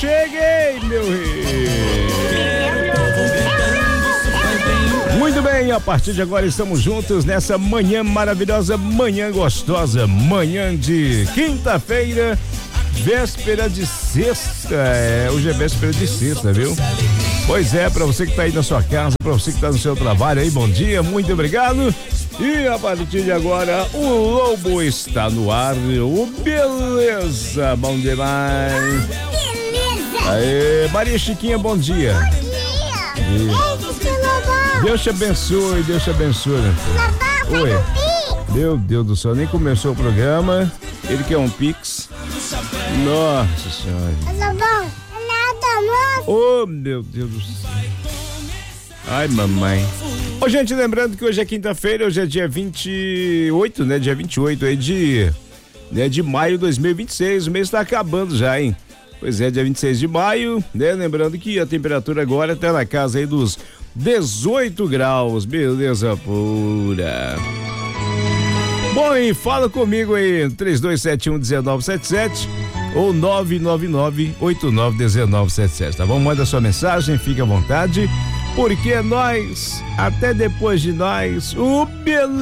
cheguei, meu rei. Muito bem, a partir de agora estamos juntos nessa manhã maravilhosa, manhã gostosa, manhã de quinta-feira, véspera de sexta. Hoje é véspera de sexta, viu? Pois é, pra você que tá aí na sua casa, pra você que tá no seu trabalho aí, bom dia, muito obrigado. E a partir de agora, o Lobo está no ar. Beleza, bom demais. Beleza. Aê, Maria Chiquinha, bom dia. Bom dia. Deus te abençoe, Deus te abençoe. Oi. Meu Deus do céu, nem começou o programa. Ele quer um pix. Nossa senhora. Oh, meu Deus do céu. Ai, mamãe. Ô, gente, lembrando que hoje é quinta-feira, hoje é dia 28, né? Dia 28 aí de maio de 2026. O mês tá acabando já, hein? Pois é, dia 26 de maio, né? Lembrando que a temperatura agora tá na casa aí dos 18 graus. Beleza pura. Bom, e fala comigo aí, 3271-1977 ou 999-891977, tá bom? Manda sua mensagem, fique à vontade, porque nós, até depois de nós, o beleza.